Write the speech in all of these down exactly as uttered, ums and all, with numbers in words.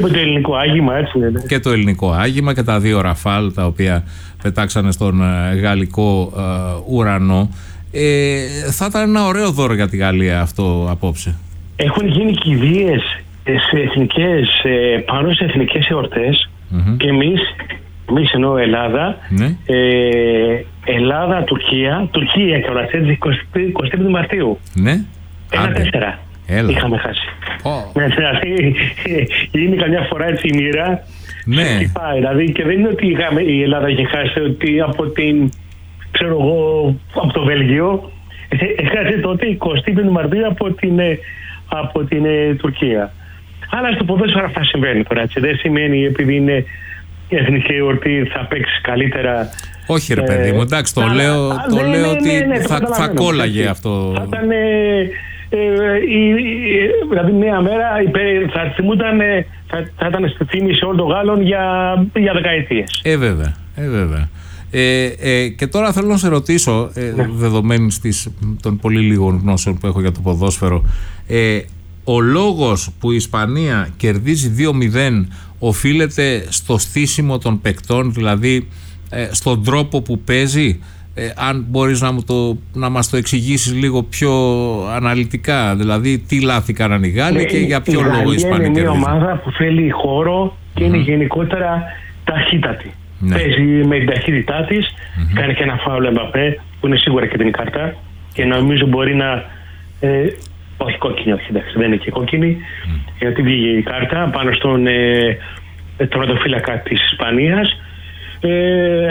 με το ελληνικό άγημα, έτσι είναι. Και το ελληνικό άγημα και τα δύο Ραφάλ τα οποία πετάξανε στον γαλλικό ε, ουρανό. Ε, θα ήταν ένα ωραίο δώρο για τη Γαλλία αυτό απόψε. Έχουν γίνει κηδείες σε εθνικές, πάνω σε εθνικές εορτές mm-hmm. και εμείς, εμείς εννοώ Ελλάδα, ναι. ε, Ελλάδα, Τουρκία, Τουρκία και όλα έτσι, εικοστή πέμπτη Μαρτίου. Ναι. Ένα τέσσερα. Έλα. Είχαμε χάσει. Oh. Δηλαδή, είναι καμιά φορά έτσι η μοίρα. Ναι. Δηλαδή, και δεν είναι ότι είχαμε, η Ελλάδα είχε χάσει ότι από την, ξέρω εγώ, από το Βέλγιο. Έχασε τότε εικοστή πέμπτη Μαρτίου από την, από την ε, Τουρκία. Αλλά στο ποδόσφαιρο αυτά συμβαίνει τώρα. Έτσι. Δεν σημαίνει επειδή είναι εθνική εορτή θα παίξει καλύτερα. Όχι ρε παιδί μου, εντάξει, το αλλά, λέω, α, το ναι, λέω ναι, ότι ναι, ναι, θα, θα κόλλαγε έτσι. Αυτό. Θα ήταν, ε, ε, ε, δηλαδή μια μέρα θα θυμούταν, θα, θα ήταν στη θύμηση όλων των Γάλλων για, για δεκαετίες. Ε, βέβαια, ε, βέβαια. Ε, ε, και τώρα θέλω να σε ρωτήσω, ε, ναι. δεδομένης της, των πολύ λίγων γνώσεων που έχω για το ποδόσφαιρο, ε, ο λόγος που η Ισπανία κερδίζει δύο μηδέν οφείλεται στο στήσιμο των παικτών, δηλαδή ε, στον τρόπο που παίζει, ε, αν μπορείς να, μου το, να μας το εξηγήσεις λίγο πιο αναλυτικά, δηλαδή τι λάθη κάναν οι Γάλλοι ναι, και για ποιο λόγο η Ισπανία κερδίζει. Είναι μια ομάδα που θέλει χώρο και mm-hmm. είναι γενικότερα ταχύτατη. Ναι. Παίζει με την ταχύτητά της, mm-hmm. κάνει και ένα φάουλ Εμπαπέ που είναι σίγουρα και την κάρτα και νομίζω μπορεί να... Ε, όχι κόκκινη, όχι εντάξει, δεν είναι και κόκκινη, mm. γιατί βγήκε η κάρτα πάνω στον ε, τερματοφύλακα της Ισπανίας. Ε, ε,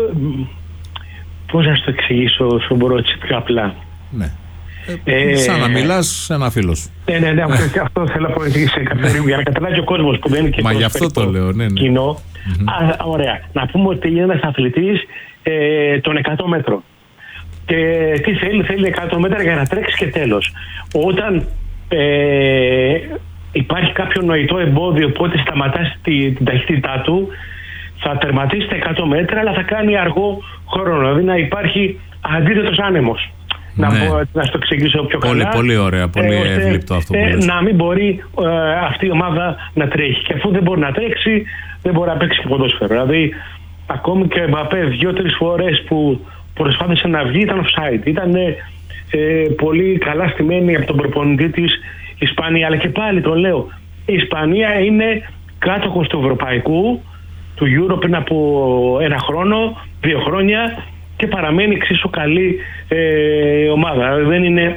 πώς να σου το εξηγήσω όσο μπορώ έτσι πιο απλά. Ναι. Ε, σαν να μιλάς σε ένα φίλο σου. Ναι, ναι, ναι, αυτό θέλω να πω σε καθαρίου για να καταλάβει ο κόσμος που δεν είναι και μα γι' αυτό το λέω, ναι, ναι. κοινό. Mm-hmm. Α, ωραία. Να πούμε ότι είναι ένας αθλητής ε, των εκατό μέτρων. Και τι θέλει, θέλει εκατό μέτρα για να τρέξει και τέλος. Όταν ε, υπάρχει κάποιο νοητό εμπόδιο, οπότε σταματάς τη, την ταχύτητά του, θα τερματίσει τα εκατό μέτρα, αλλά θα κάνει αργό χρόνο. Δηλαδή να υπάρχει αντίθετος άνεμος. Ναι. Να, πω, να σου το εξηγήσω πιο πολύ, καλά. Πολύ ωραία, πολύ ε, εύληπτο αυτό που ε, λες. Να μην μπορεί ε, αυτή η ομάδα να τρέχει. Και αφού δεν μπορεί να τρέξει, δεν μπορεί να παίξει και ποδόσφαιρο. Δηλαδή, ακόμη και Μπαπέ δύο-τρεις φορές που προσπάθησε να βγει ήταν offside. Ήταν ε, πολύ καλά στημένη από τον προπονητή της Ισπανία. Αλλά και πάλι το λέω, η Ισπανία είναι κάτοχος του ευρωπαϊκού, του Euro πριν από ένα χρόνο, δύο χρόνια και παραμένει εξίσου καλή ε, ομάδα. Δεν είναι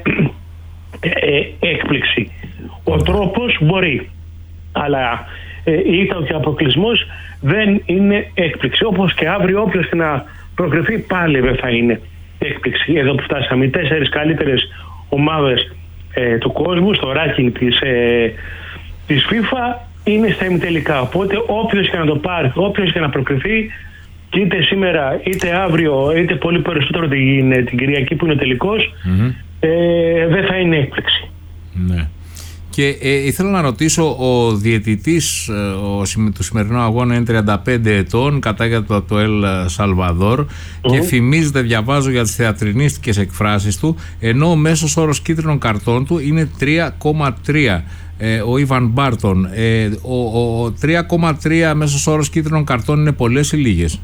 ε, έκπληξη. Ο τρόπος μπορεί, αλλά ε, ήταν και ο αποκλεισμός δεν είναι έκπληξη. Όπως και αύριο όποιος να προκριθεί πάλι δεν θα είναι έκπληξη. Εδώ που φτάσαμε οι τέσσερις καλύτερες ομάδες ε, του κόσμου στο ranking της, ε, της FIFA είναι στα ημιτελικά. Οπότε όποιος και να το πάρει, όποιος και να προκριθεί, είτε σήμερα είτε αύριο είτε πολύ περισσότερο την, την Κυριακή που είναι ο τελικός, mm-hmm. ε, δεν θα είναι έκπληξη. Ναι. Και ε, ήθελα να ρωτήσω, ο διαιτητής ε, ο, του σημερινού αγώνα είναι τριάντα πέντε ετών, κατάγεται από το Ελ Σαλβαδόρ mm-hmm. και φημίζεται, διαβάζω, για τις θεατρινίστικες εκφράσεις του, ενώ ο μέσος όρος κίτρινων καρτών του είναι τρία κόμμα τρία. Ε, ο Ιβαν Μπάρτον, ε, ο, ο τρία κόμμα τρία μέσος όρος κίτρινων καρτών είναι πολλές ή λίγες?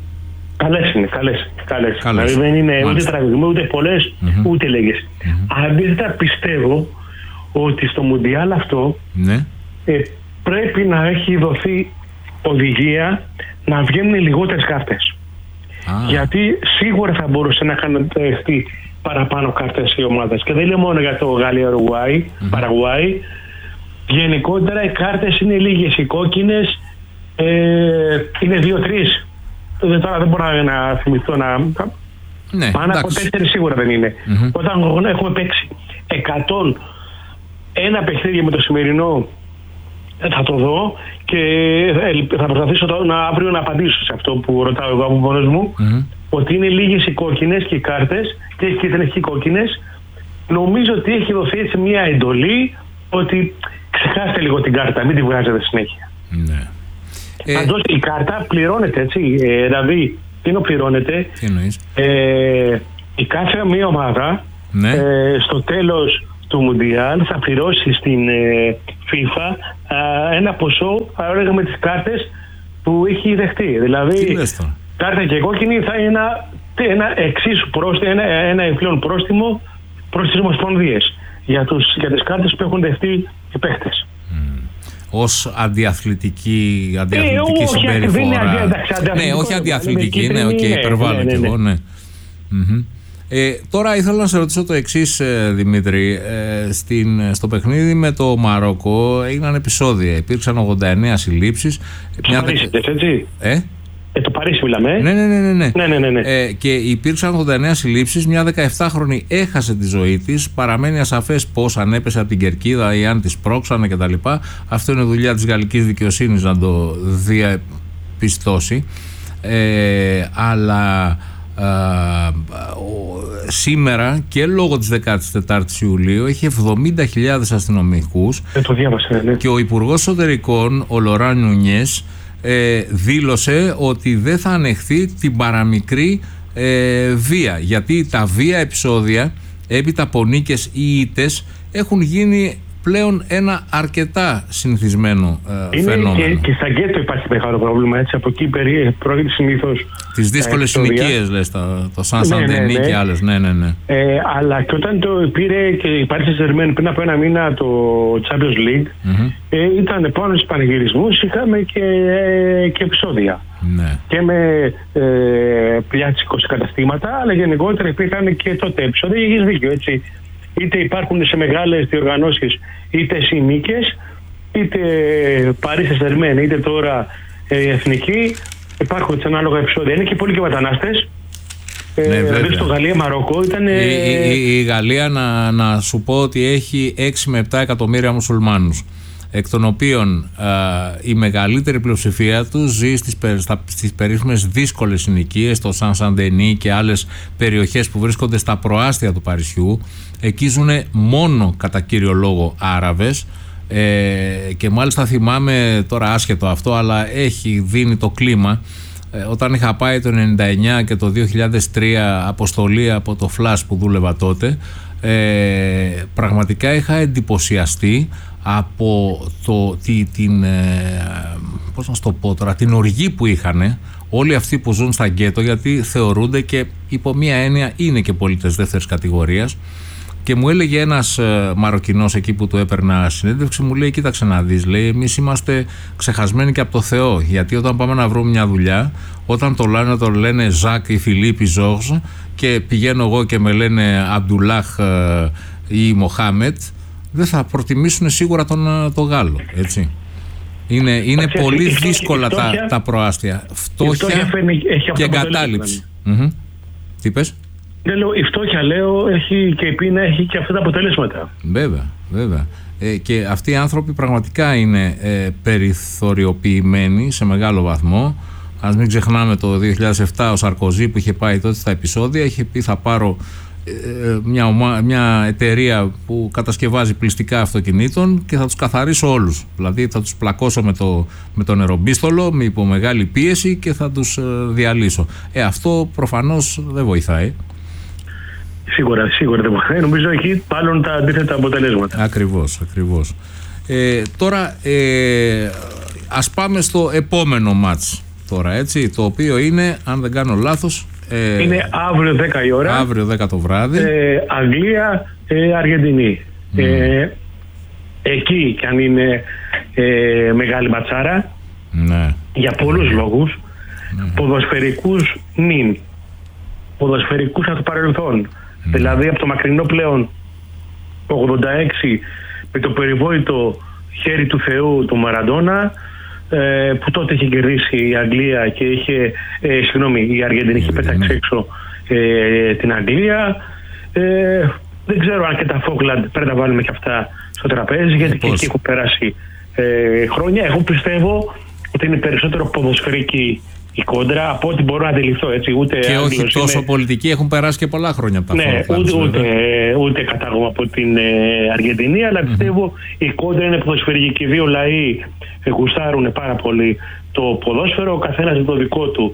Καλές είναι, καλές. καλές. καλές. Δηλαδή δεν είναι ούτε τραγουδισμό, ούτε πολλές, mm-hmm. ούτε λίγες. Mm-hmm. Αντίθετα πιστεύω ότι στο Μουντιάλ αυτό ναι. ε, πρέπει να έχει δοθεί οδηγία να βγαίνουν λιγότερες κάρτες. Ah. Γιατί σίγουρα θα μπορούσε να χανατευτεί παραπάνω κάρτες οι ομάδες. Και δεν λέω μόνο για το Γαλλία-Ουρουγουάη, mm-hmm. Παραγουάη. Γενικότερα οι κάρτες είναι λίγες, οι κόκκινες ε, είναι δύο-τρεις. Τώρα δεν μπορώ να θυμηθώ να... Ναι, πάνω από τέσσερις σίγουρα δεν είναι. Mm-hmm. Όταν έχουμε παίξει εκατό ένα παιχνίδι με το σημερινό, θα το δω και θα προσπαθήσω το, να, αύριο να απαντήσω σε αυτό που ρωτάω εγώ από μόνος μου, mm-hmm. ότι είναι λίγες οι κόκκινες και οι κάρτες και οι κίτρινες και οι κόκκινες. Νομίζω ότι έχει δοθεί έτσι μια εντολή ότι ξεχάστε λίγο την κάρτα, μην τη βγάζετε συνέχεια. Ναι. Αντός ε... η κάρτα πληρώνεται, έτσι, ε, δηλαδή τι είναι πληρώνεται? Τι εννοείς? Ε, η κάθε μία ομάδα, ναι. ε, στο τέλος του Μουντιάλ θα πληρώσει στην ε, FIFA α, ένα ποσό, ανάλογα με τις κάρτες που έχει δεχτεί. Δηλαδή, κάρτα και κόκκινη θα είναι ένα, ένα εξίσου πρόστιμο, ένα, ένα επιπλέον πρόστιμο προς τις ομοσπονδίες για, τους, για τις κάρτες που έχουν δεχτεί οι παίχτες. Mm. Ως αντιαθλητική, αντιαθλητική ε, συμπεριφορά. Όχι, εντάξει, ναι, όχι αντιαθλητική, ναι, οκ, okay, υπερβάλλω κι εγώ, ναι. Mm-hmm. Ε, τώρα ήθελα να σε ρωτήσω το εξής, ε, Δημήτρη. Ε, στην, στο παιχνίδι με το Μαρόκο έγιναν επεισόδια. Υπήρξαν ογδόντα εννέα συλλήψεις. Στο Παρίσι, έτσι. Ε? Ε, το Παρίσι μιλάμε. Ναι, ναι, ναι. ναι, ναι. ναι, ναι, ναι, ναι. Ε, και υπήρξαν ογδόντα εννέα συλλήψεις. Μια δεκαεφτάχρονη έχασε τη ζωή της. Παραμένει ασαφές πώς ανέπεσε από την κερκίδα ή αν τη πρόξανε κτλ. Αυτό είναι δουλειά της γαλλικής δικαιοσύνης να το διαπιστώσει. Ε, αλλά. Uh, σήμερα και λόγω της δεκάτης τετάρτης Ιουλίου έχει εβδομήντα χιλιάδες αστυνομικούς. Ε, το διάβασα, ναι. Και ο Υπουργός Εσωτερικών, ο Λοράν Νουνιές, ε, δήλωσε ότι δεν θα ανεχθεί την παραμικρή ε, βία, γιατί τα βία επεισόδια έπειτα από νίκες ή ήττες έχουν γίνει πλέον ένα αρκετά συνηθισμένο ε, είναι φαινόμενο. Και, και στα γκέτο υπάρχει μεγάλο πρόβλημα, έτσι, από εκεί πρόκειται συνήθως. Τις δύσκολες συνοικίες, λες, το, το Σαν Σαντενί ναι, ναι, ναι. και άλλες, ναι, ναι, ναι. Ε, αλλά και όταν το πήρε και υπάρχει σερμένη πριν από ένα μήνα το Champions League, mm-hmm. ε, ήταν πάνω στους πανηγυρισμούς, είχαμε και, ε, και επεισόδια. Ναι. Και με ε, πλιάτσικο σε καταστήματα, αλλά γενικότερα υπήρχαν και τότε επεισόδια, έχεις δίκιο, έτσι. Είτε υπάρχουν σε μεγάλες διοργανώσεις, είτε συνήκες, είτε Παρίσι Σερμέν, είτε τώρα ε, εθνική, υπάρχουν έτσι ανάλογα επεισόδια. Είναι και πολλοί και μετανάστες. Ναι, ε, δηλαδή στο Γαλλία-Μαρόκο ήταν. Η, η, η Γαλλία, να, να σου πω ότι έχει έξι με επτά εκατομμύρια μουσουλμάνους, εκ των οποίων α, η μεγαλύτερη πλειοψηφία τους ζει στις, στα, στις περίφημες δύσκολες συνοικίες, το Σαν Σαντενί και άλλες περιοχές που βρίσκονται στα προάστια του Παρισιού. Εκεί ζουν μόνο κατά κύριο λόγο Άραβες, ε, και μάλιστα θυμάμαι, τώρα άσχετο αυτό, αλλά έχει δίνει το κλίμα, ε, όταν είχα πάει το ενενήντα εννιά και το δύο χιλιάδες τρία αποστολή από το Flash που δούλευα τότε, ε, πραγματικά είχα εντυπωσιαστεί από το, τη, την, ε, πώς να το πω τώρα, την οργή που είχαν όλοι αυτοί που ζουν στα γκέτο, γιατί θεωρούνται και υπό μία έννοια είναι και πολίτες δεύτερης κατηγορίας. Και μου έλεγε ένας ε, Μαροκινός εκεί που του έπαιρνα συνέντευξη, μου λέει: κοίταξε να δεις, λέει, εμείς είμαστε ξεχασμένοι και από το Θεό. Γιατί όταν πάμε να βρούμε μια δουλειά, όταν το λένε, το λένε Ζακ ή Φιλίπ ή Ζόρζ, και πηγαίνω εγώ και με λένε Αμπτουλάχ ε, ή Μοχάμετ, δεν θα προτιμήσουν σίγουρα τον, τον Γάλλο, έτσι. Είναι, είναι Άξια, πολύ φτώχεια, δύσκολα φτώχεια, τα, τα προάστια. Φτώχεια και εγκατάλειψη. Mm-hmm. Τι πες? Δεν λέω, η φτώχεια, λέω, έχει και η πείνα έχει και αυτά τα αποτελέσματα. Βέβαια, βέβαια. Ε, και αυτοί οι άνθρωποι πραγματικά είναι ε, περιθωριοποιημένοι σε μεγάλο βαθμό. Ας μην ξεχνάμε το δύο χιλιάδες επτά ο Σαρκοζή που είχε πάει τότε στα επεισόδια, είχε πει θα πάρω ε, μια, ομα, μια εταιρεία που κατασκευάζει πλυστικά αυτοκινήτων και θα τους καθαρίσω όλους. Δηλαδή θα τους πλακώσω με το, με το νερομπίστολο, με υπό μεγάλη πίεση και θα τους ε, διαλύσω. Ε, αυτό προφανώς δεν βοηθάει. Σίγουρα, σίγουρα δεν βοηθάει. Νομίζω εκεί πάλι τα αντίθετα αποτελέσματα. Ακριβώς, ακριβώς. Ε, τώρα ε, ας πάμε στο επόμενο μάτς τώρα, έτσι, το οποίο είναι, αν δεν κάνω λάθος, ε, είναι αύριο δέκα η ώρα. Αύριο δέκα το βράδυ. Ε, Αγγλία, ε, Αργεντινή. Mm. Ε, εκεί κι αν είναι ε, μεγάλη ματσάρα, ναι, για πολλούς mm. λόγους, mm. ποδοσφαιρικούς νυν, ποδοσφαιρικούς από το παρελθόν. Mm. Δηλαδή από το μακρινό πλέον το ογδόντα έξι με το περιβόητο χέρι του Θεού του Μαραντόνα, ε, που τότε είχε κερδίσει η Αγγλία και είχε, ε, συγγνώμη, η Αργεντινή είχε πέταξει έξω ε, την Αγγλία. Ε, δεν ξέρω αν και τα Φόκλαντ πρέπει να βάλουμε και αυτά στο τραπέζι, γιατί και εκεί έχουν περάσει ε, χρόνια. Εγώ πιστεύω ότι είναι περισσότερο ποδοσφαιρική η κόντρα από ό,τι μπορώ να αντιληφθώ, έτσι. Ούτε και Άγγλος, όχι τόσο είναι... πολιτική, έχουν περάσει και πολλά χρόνια από τα ναι, Falklands, ούτε, ούτε, ούτε κατάγομαι από την ε, Αργεντινή, αλλά mm-hmm. πιστεύω η κόντρα είναι ποδοσφαιρική και οι δύο λαοί ε, γουστάρουν πάρα πολύ το ποδόσφαιρο, ο καθένας με το δικό του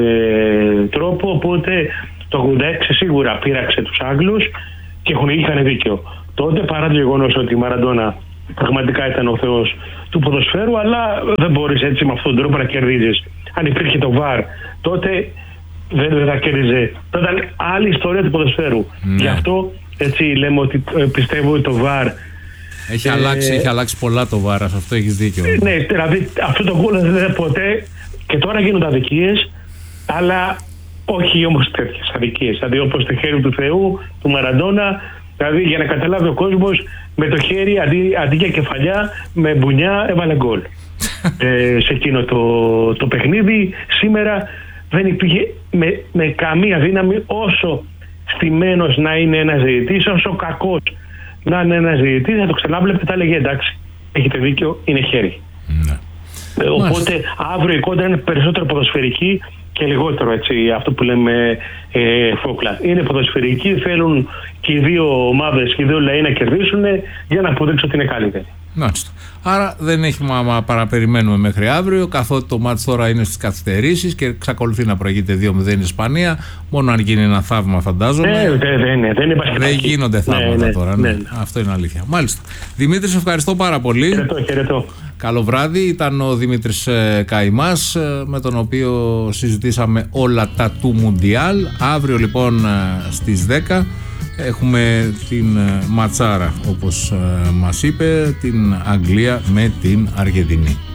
ε, τρόπο, οπότε το ογδόντα έξι σίγουρα πείραξε τους Άγγλους και έχουν, είχαν δίκιο τότε, παρά το γεγονός ότι η Μαραντόνα πραγματικά ήταν ο θεός του ποδοσφαίρου, αλλά δεν μπορείς έτσι με αυτόν τον τρόπο να κερδίζεις. Αν υπήρχε το βαρ, τότε δεν, δεν θα κέρδιζε. Θα ήταν άλλη ιστορία του ποδοσφαίρου. Ναι. Γι' αυτό έτσι λέμε ότι ε, πιστεύω ότι το βαρ έχει, ε, αλλάξει, έχει αλλάξει πολλά το βάρα, σε αυτό έχεις δίκιο. Ε, ναι, δηλαδή αυτό το γκολ δεν είναι ποτέ, και τώρα γίνονται αδικίες, αλλά όχι όμως τέτοιες αδικίες. Δηλαδή όπως το χέρι του Θεού, του Μαραντόνα, δηλαδή για να καταλάβει ο κόσμος, με το χέρι αντί, αντί για κεφαλιά, με μπουνιά έβαλε γκολ. ε, σε εκείνο το, το παιχνίδι σήμερα δεν υπήρχε με, με καμία δύναμη, όσο στημένος να είναι ένας διαιτητής, όσο κακός να είναι ένας διαιτητής, θα το ξανάβλεπε, θα έλεγε εντάξει, έχετε δίκιο, είναι χέρι. Ναι. Ε, οπότε αύριο η κόντρα είναι περισσότερο ποδοσφαιρική και λιγότερο έτσι, αυτό που λέμε ε, φόκλα. Είναι ποδοσφαιρική, θέλουν και οι δύο ομάδες και οι δύο λαοί να κερδίσουν για να αποδείξουν ότι είναι καλύτεροι. Μάλιστα. Άρα δεν έχει μα παραπεριμένουμε μέχρι αύριο, καθότι το μάτς τώρα είναι στις καθυστερήσεις και εξακολουθεί να προηγείται δύο μηδέν η Ισπανία. Μόνο αν γίνει ένα θαύμα, φαντάζομαι. Ναι, δεν, δεν, δεν, δεν, δεν γίνονται θαύματα ναι, ναι, τώρα. Ναι. Ναι, ναι. Αυτό είναι αλήθεια. Μάλιστα. Δημήτρη, σε ευχαριστώ πάρα πολύ. Χαιρετώ, χαιρετώ. Καλό βράδυ. Ήταν ο Δημήτρης ε, Καϊμάς, ε, με τον οποίο συζητήσαμε όλα τα του Μουντιάλ. Αύριο λοιπόν ε, στις δέκα έχουμε την ματσάρα, όπως μας είπε, την Αγγλία με την Αργεντινή.